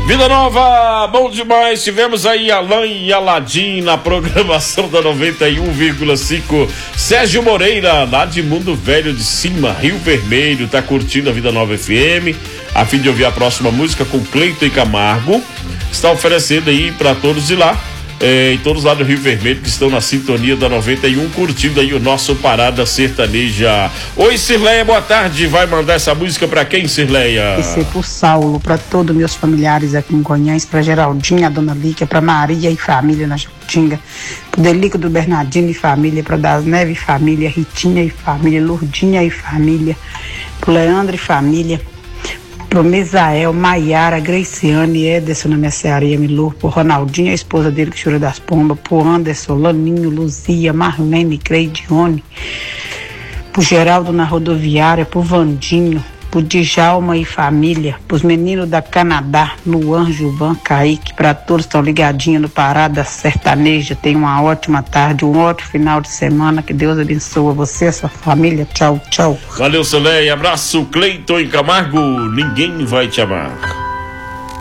Vida Nova, bom demais. Tivemos aí Alain e Aladim na programação da 91,5. Sérgio Moreira, lá de Mundo Velho de Cima, Rio Vermelho, tá curtindo a Vida Nova FM, a fim de ouvir a próxima música com Cleiton e Camargo. Está oferecendo aí para todos de lá, e todos lá do Rio Vermelho que estão na sintonia da 91, curtindo aí o nosso Parada Sertaneja. Oi, Cirleia, boa tarde. Vai mandar essa música pra quem, Cirleia? Esse é pro Saulo, pra todos meus familiares aqui em Goiás, pra Geraldinha, a Dona Líquia, pra Maria e família na Jutinga, pro Delico do Bernardino e família, pra Das Neves e família, Ritinha e família, Lourdinha e família, pro Leandro e família, pro Misael, Maiara, Graciane, Ederson na minha Cearia, Milur, pro Ronaldinho, a esposa dele que chora das pombas, pro Anderson, Laninho, Luzia, Marlene, Creidione, pro Geraldo na rodoviária, pro Vandinho, pro Djalma e família, pros meninos da Canadá, Luan, Gilvan, Kaique, pra todos que estão ligadinhos no Parada Sertaneja. Tenham uma ótima tarde, um ótimo final de semana, que Deus abençoe você e sua família. Tchau, tchau. Valeu, Soleil, abraço. Cleiton e Camargo, ninguém vai te amar.